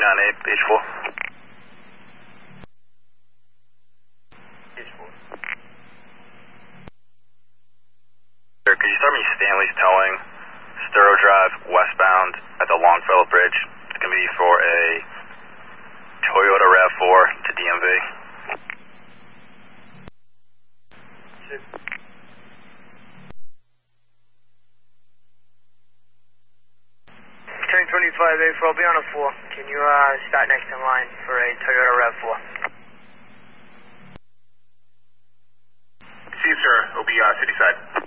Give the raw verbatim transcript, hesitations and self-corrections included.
nine eight, page four. Page four. Sir, could you start me Stanley's towing, Sturo Drive, westbound at the Longfellow Bridge? It's going to be for a Toyota RAV four to D M V. Six. Turn twenty-five A four, I'll be on a four. Can you uh, start next in line for a Toyota RAV four? See you, sir. It'll be uh, city side.